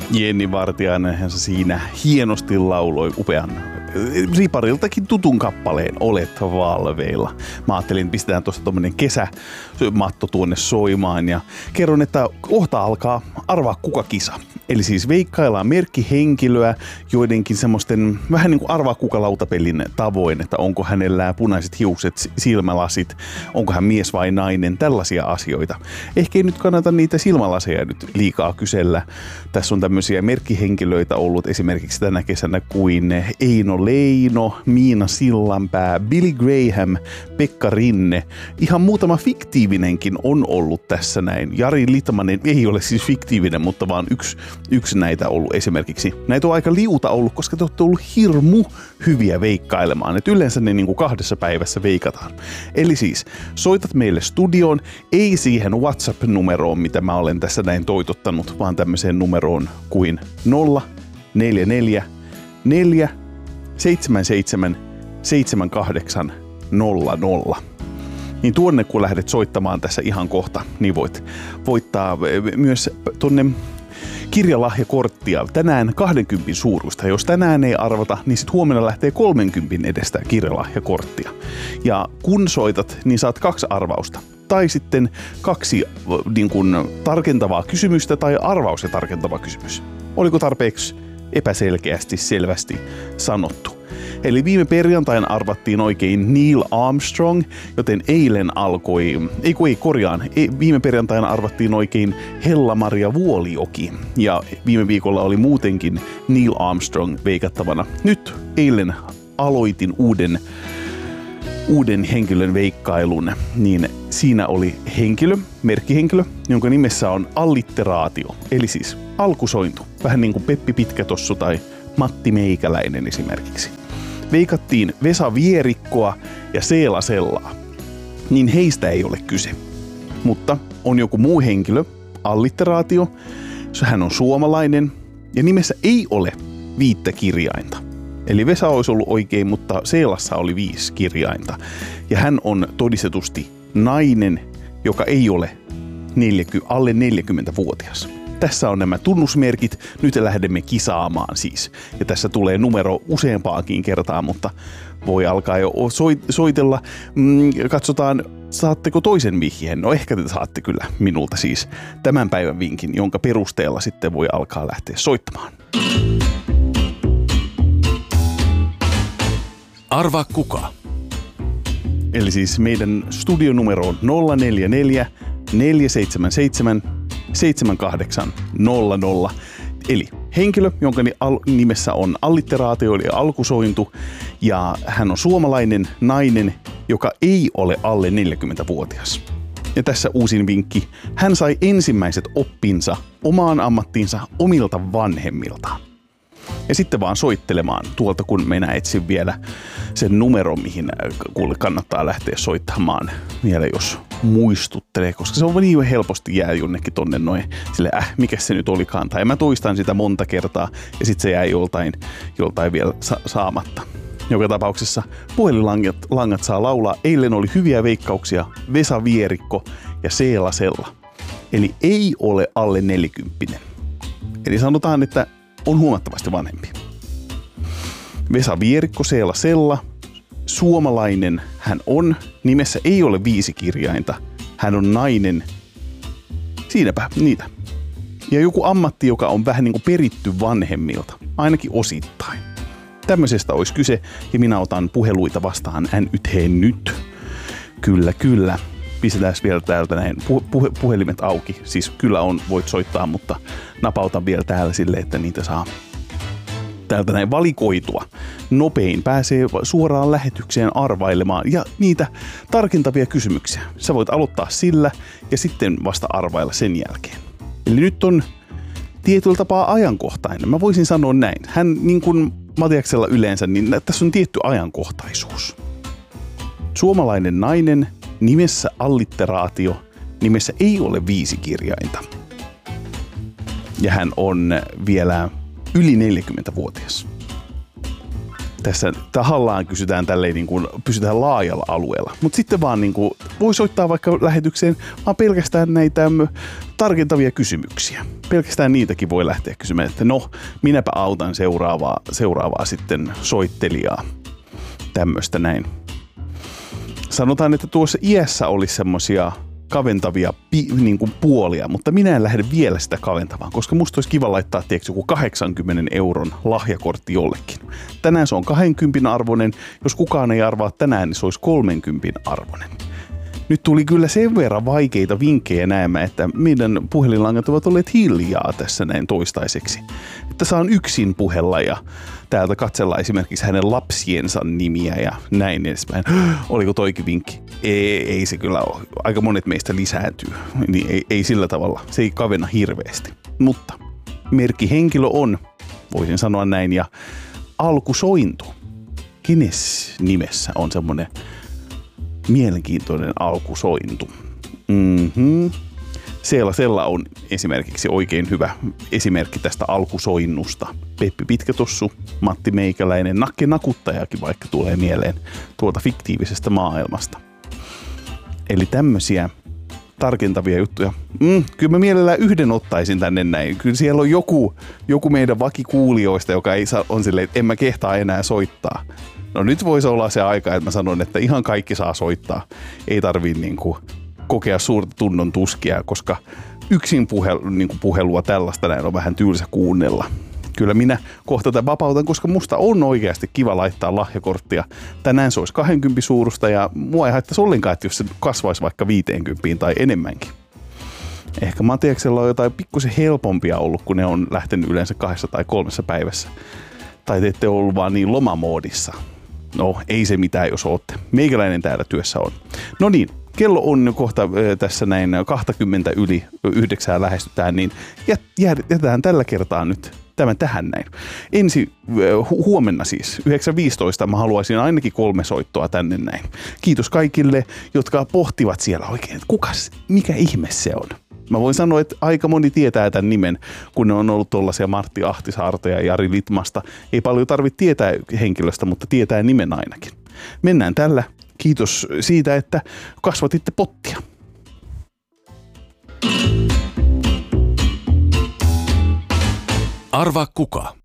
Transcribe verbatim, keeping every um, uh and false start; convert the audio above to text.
Jenni Vartiainenhan se siinä hienosti lauloi upean ripariltakin tutun kappaleen Olet valveilla. Mä ajattelin, että pistetään tuosta tommonen kesämatto tuonne soimaan ja kerron, että kohta alkaa Arvaa kuka -kisa. Eli siis veikkaillaan merkkihenkilöä joidenkin semmoisten vähän niin kuin Arvaa kuka -lautapelin tavoin, että onko hänellä punaiset hiukset, silmälasit, onko hän mies vai nainen, tällaisia asioita. Ehkä ei nyt kannata niitä silmälaseja nyt liikaa kysellä. Tässä on tämmöisiä merkkihenkilöitä ollut esimerkiksi tänä kesänä kuin Eino Leino, Miina Sillanpää, Billy Graham, Pekka Rinne. Ihan muutama fiktiivinenkin on ollut tässä näin. Jari Litmanen ei ole siis fiktiivinen, mutta vaan yksi, yksi näitä ollut esimerkiksi. Näitä on aika liuta ollut, koska te olette ollut hirmu hyviä veikkailemaan. Et yleensä ne niin kuin kahdessa päivässä veikataan. Eli siis soitat meille studioon, ei siihen WhatsApp-numeroon, mitä mä olen tässä näin toitottanut, vaan tämmöiseen numeroon kuin nolla neljä neljä neljä seitsemän seitsemän seitsemän kahdeksan nolla nolla. Niin tuonne kun lähdet soittamaan tässä ihan kohta, niin voit voittaa myös tonne kirjalahjakorttia. Tänään kaksikymmentä suuruista. Jos tänään ei arvata, niin sit huomenna lähtee kolmekymmentä edestä kirjalahjakorttia. Ja kun soitat, niin saat kaksi arvausta. Tai sitten kaksi niin kun, tarkentavaa kysymystä tai arvaus ja tarkentava kysymys. Oliko tarpeeksi epäselkeästi selvästi sanottu? Eli viime perjantaina arvattiin oikein Neil Armstrong, joten eilen alkoi, ei kun ei korjaan, ei, viime perjantaina arvattiin oikein Hella-Maria Vuolijoki. Ja viime viikolla oli muutenkin Neil Armstrong veikattavana. Nyt eilen aloitin uuden, uuden henkilön veikkailun, niin siinä oli henkilö, merkkihenkilö, jonka nimessä on allitteraatio, eli siis alkusointu. Vähän niin kuin Peppi Pitkätossu tai Matti Meikäläinen esimerkiksi. Veikattiin Vesa Vierikkoa ja Seela Sellaa. Niin heistä ei ole kyse. Mutta on joku muu henkilö, allitteraatio, hän on suomalainen ja nimessä ei ole viittä kirjainta. Eli Vesa olisi ollut oikein, mutta Seelassa oli viisi kirjainta. Ja hän on todistetusti nainen, joka ei ole neljäkymmentä, alle neljäkymmentävuotias. Tässä on nämä tunnusmerkit, nyt lähdemme kisaamaan siis. Ja tässä tulee numero useampaakin kertaan, mutta voi alkaa jo soitella. Mm, katsotaan, saatteko toisen vihjeen? No ehkä te saatte kyllä minulta siis tämän päivän vinkin, jonka perusteella sitten voi alkaa lähteä soittamaan. Arvaa kuka. Eli siis meidän studionumero on nolla neljä neljä neljä seitsemän seitsemän seitsemän kahdeksan nolla nolla. Eli henkilö, jonka nimessä on allitteraatio eli alkusointu, ja hän on suomalainen nainen, joka ei ole alle neljäkymmentävuotias. Ja tässä uusin vinkki. Hän sai ensimmäiset oppinsa omaan ammattiinsa omilta vanhemmiltaan. Ja sitten vaan soittelemaan tuolta, kun minä etsin vielä sen numeron, mihin kuule kannattaa lähteä soittamaan vielä, jos muistuttelee, koska se on niin helposti jää jonnekin tonne noin sille, äh, mikä se nyt olikaan. Tai mä toistan sitä monta kertaa ja sitten se jää joltain, joltain vielä sa- saamatta. Joka tapauksessa puhelinlangat langat saa laulaa. Eilen oli hyviä veikkauksia Vesa Vierikko ja Seela Sella. Eli ei ole alle neljäkymppinen. Eli sanotaan, että on huomattavasti vanhempi. Vesa Vierikko, Seela Sella, suomalainen hän on, nimessä ei ole viisi kirjainta, hän on nainen, siinäpä niitä. Ja joku ammatti, joka on vähän niin kuin peritty vanhemmilta, ainakin osittain. Tämmöisestä olisi kyse, ja minä otan puheluita vastaan N Y T nyt. Kyllä, kyllä. Pistetään vielä täältä näin puhe- puhelimet auki. Siis kyllä on, voit soittaa, mutta napautan vielä täällä silleen, että niitä saa täältä näin valikoitua. Nopein pääsee suoraan lähetykseen arvailemaan ja niitä tarkentavia kysymyksiä. Sä voit aloittaa sillä ja sitten vasta arvailla sen jälkeen. Eli nyt on tietyllä tapaa ajankohtainen. Mä voisin sanoa näin. Hän niin kuin Matiaksella yleensä, niin tässä on tietty ajankohtaisuus. Suomalainen nainen, nimessä allitteraatio, nimessä ei ole viisi kirjainta. Ja hän on vielä yli neljäkymmentävuotias. tässä tahallaan kysytään tälleen niin kuin pysytään laajalla alueella. Mutta sitten vaan niin kuin, voi soittaa vaikka lähetykseen vaan pelkästään näitä tarkentavia kysymyksiä. Pelkästään niitäkin voi lähteä kysymään, että no, minäpä autan seuraavaa, seuraavaa sitten soittelijaa. Tämmöistä näin. Sanotaan, että tuossa iässä olisi semmosia kaventavia pi, niin kuin puolia, mutta minä en lähde vielä sitä kaventamaan, koska musta olisi kiva laittaa tiedätkö, joku kahdeksankymmenen euron lahjakortti jollekin. Tänään se on kaksikymmentä arvoinen, jos kukaan ei arvaa tänään, niin se olisi kolmekymmentä arvoinen. Nyt tuli kyllä sen verran vaikeita vinkkejä näemään, että meidän puhelinlangat ovat olleet hiljaa tässä näin toistaiseksi. Että saan yksin puhella ja täältä katsella esimerkiksi hänen lapsiensa nimiä ja näin edespäin. Oliko toikin vinkki? Ei, ei se kyllä ole. Aika monet meistä lisääntyy, niin ei, ei sillä tavalla. Se ei kavenna hirveästi. Mutta merkkihenkilö on, voisin sanoa näin, ja alkusointu. Kenes nimessä on semmoinen mielenkiintoinen alkusointu. Mm-hmm. Seelasella on esimerkiksi oikein hyvä esimerkki tästä alkusoinnusta. Peppi Pitkätossu, Matti Meikäläinen, Nakke Nakuttajakin vaikka tulee mieleen tuolta fiktiivisestä maailmasta. Eli tämmöisiä tarkentavia juttuja. Mm, kyllä mä mielellään yhden ottaisin tänne näin. Kyllä siellä on joku, joku meidän vakikuulijoista, joka ei saa, on silleen, että en mä kehtaa enää soittaa. No nyt voisi olla se aika, että mä sanon, että ihan kaikki saa soittaa. Ei tarvii niinku kokea suurta tunnon tuskia, koska yksin puhelu, niinku puhelua tällaista näin on vähän tylsä kuunnella. Kyllä minä kohta tämän vapautan, koska musta on oikeasti kiva laittaa lahjakorttia. Tänään se olisi kaksikymmentä suurusta ja mua ei haittaisi ollenkaan, että jos se kasvaisi vaikka viisikymmentä tai enemmänkin. Ehkä Matiaksella on jotain pikkusen helpompia ollut, kun ne on lähtenyt yleensä kahdessa tai kolmessa päivässä. Tai te ette ollut vaan niin lomamoodissa. No, ei se mitään, jos ootte. Meikäläinen täällä työssä on. No niin, kello on kohta äh, tässä näin kaksikymmentä yli yhdeksää lähestytään, niin jätetään tällä kertaa nyt tämän tähän näin. Ensi hu- huomenna siis, yhdeksän viisitoista, mä haluaisin ainakin kolme soittoa tänne näin. Kiitos kaikille, jotka pohtivat siellä oikein, että kukas, mikä ihme se on. Mä voin sanoa, että aika moni tietää tämän nimen, kun ne on ollut tuollaisia Martti Ahtisaarta ja Jari Litmasta. Ei paljon tarvitse tietää henkilöstä, mutta tietää nimen ainakin. Mennään tällä. Kiitos siitä, että kasvatitte pottia. Arvaa kuka?